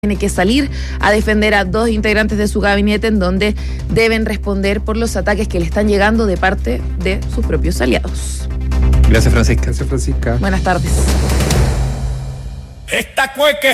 Tiene que salir a defender a dos integrantes de su gabinete en donde deben responder por los ataques que le están llegando de parte de sus propios aliados. Gracias, Francisca. Gracias, Francisca. Buenas tardes. Esta cueca